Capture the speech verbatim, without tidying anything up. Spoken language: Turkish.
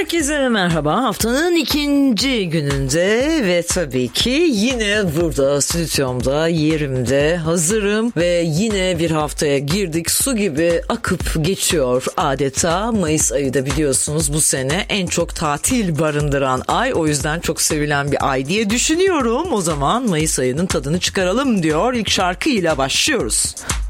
Herkese merhaba. Haftanın ikinci gününde ve tabii ki yine burada stüdyomda, yerimde hazırım ve yine bir haftaya girdik. Su gibi akıp geçiyor adeta. Mayıs ayı da biliyorsunuz bu sene en çok tatil barındıran ay. O yüzden çok sevilen bir ay diye düşünüyorum. O zaman Mayıs ayının tadını çıkaralım diyor. İlk şarkıyla başlıyoruz.